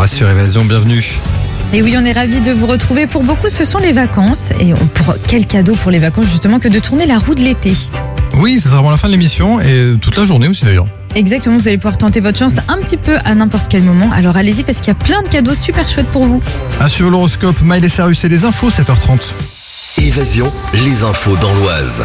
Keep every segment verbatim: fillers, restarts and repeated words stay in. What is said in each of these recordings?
trois sur Évasion, bienvenue. Et oui, on est ravis de vous retrouver. Pour beaucoup, ce sont les vacances. Et pour quel cadeau pour les vacances, justement, que de tourner la roue de l'été. Oui, ce sera vraiment la fin de l'émission et toute la journée aussi d'ailleurs. Exactement, vous allez pouvoir tenter votre chance un petit peu à n'importe quel moment. Alors allez-y parce qu'il y a plein de cadeaux super chouettes pour vous. À suivre l'horoscope, Miley Cyrus et les infos, sept heures trente. Évasion, les infos dans l'Oise.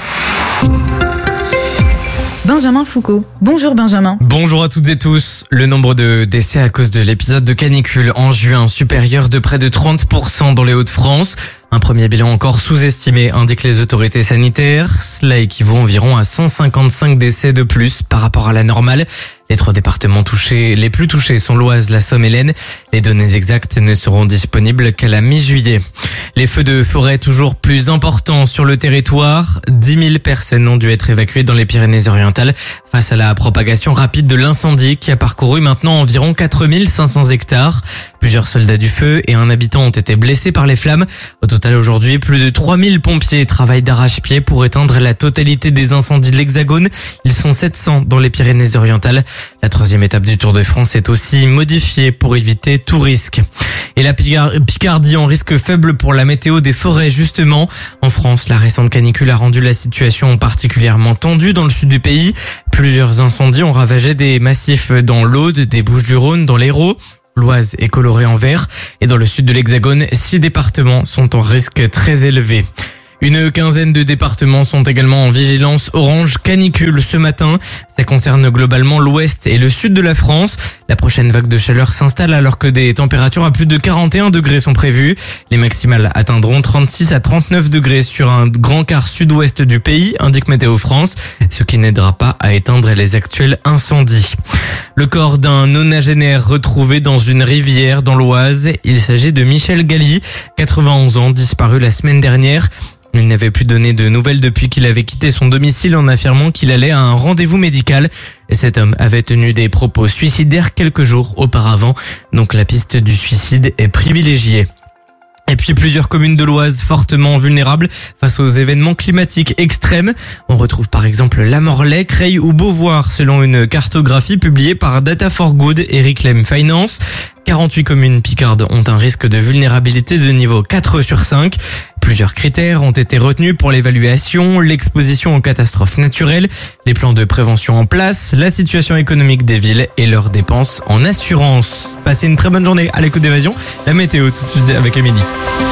Benjamin Foucault. Bonjour Benjamin. Bonjour à toutes et tous. Le nombre de décès à cause de l'épisode de canicule en juin supérieur de près de trente pour cent dans les Hauts-de-France. Un premier bilan encore sous-estimé, indiquent les autorités sanitaires. Cela équivaut environ à cent cinquante-cinq décès de plus par rapport à la normale. Les trois départements touchés, les plus touchés sont l'Oise, la Somme et l'Aisne. Les données exactes ne seront disponibles qu'à la mi-juillet. Les feux de forêt toujours plus importants sur le territoire. dix mille personnes ont dû être évacuées dans les Pyrénées-Orientales face à la propagation rapide de l'incendie qui a parcouru maintenant environ quatre mille cinq cents hectares. Plusieurs soldats du feu et un habitant ont été blessés par les flammes. Au total, aujourd'hui, plus de trois mille pompiers travaillent d'arrache-pied pour éteindre la totalité des incendies de l'Hexagone. Ils sont sept cents dans les Pyrénées-Orientales. La troisième étape du Tour de France est aussi modifiée pour éviter tout risque. Et la Picardie en risque faible pour la météo des forêts, justement. En France, la récente canicule a rendu la situation particulièrement tendue dans le sud du pays. Plusieurs incendies ont ravagé des massifs dans l'Aude, des Bouches-du-Rhône, dans l'Hérault. L'Oise est colorée en vert et dans le sud de l'Hexagone, six départements sont en risque très élevé. Une quinzaine de départements sont également en vigilance orange canicule ce matin. Ça concerne globalement l'ouest et le sud de la France. La prochaine vague de chaleur s'installe alors que des températures à plus de quarante et un degrés sont prévues. Les maximales atteindront trente-six à trente-neuf degrés sur un grand quart sud-ouest du pays, indique Météo France, ce qui n'aidera pas à éteindre les actuels incendies. Le corps d'un nonagénaire retrouvé dans une rivière dans l'Oise. Il s'agit de Michel Galli, quatre-vingt-onze ans, disparu la semaine dernière. Il n'avait plus donné de nouvelles depuis qu'il avait quitté son domicile en affirmant qu'il allait à un rendez-vous médical. Et cet homme avait tenu des propos suicidaires quelques jours auparavant. Donc la piste du suicide est privilégiée. Et puis plusieurs communes de l'Oise fortement vulnérables face aux événements climatiques extrêmes. On retrouve par exemple La Morlaix, Creil ou Beauvoir selon une cartographie publiée par Data for Good et Reclaim Finance. quarante-huit communes picardes ont un risque de vulnérabilité de niveau quatre sur cinq. Plusieurs critères ont été retenus pour l'évaluation, l'exposition aux catastrophes naturelles, les plans de prévention en place, la situation économique des villes et leurs dépenses en assurance. Passez une très bonne journée à l'écoute d'Évasion. La météo tout de suite avec Émilie.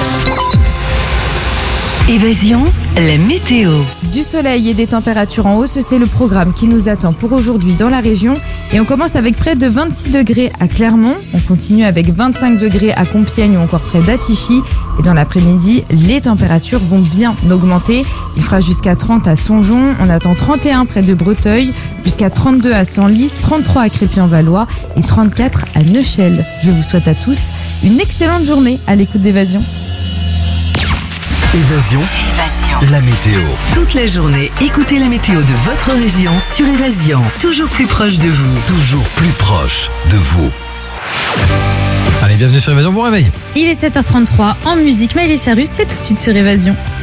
Évasion, la météo. Du soleil et des températures en hausse, c'est le programme qui nous attend pour aujourd'hui dans la région. Et on commence avec près de vingt-six degrés à Clermont. On continue avec vingt-cinq degrés à Compiègne ou encore près d'Attichy. Et dans l'après-midi, les températures vont bien augmenter. Il fera jusqu'à trente à Songeon. On attend trente et un près de Breteuil, jusqu'à trente-deux à Senlis, trente-trois à Crépy-en-Valois et trente-quatre à Neuchâtel. Je vous souhaite à tous une excellente journée à l'écoute d'Évasion. Évasion, Évasion. la météo. Toute la journée, écoutez la météo de votre région sur Évasion. Toujours plus proche de vous. Toujours plus proche de vous. Allez, bienvenue sur Évasion, bon réveil. Il est sept heures trente-trois en musique. Miley Cyrus, c'est tout de suite sur Évasion.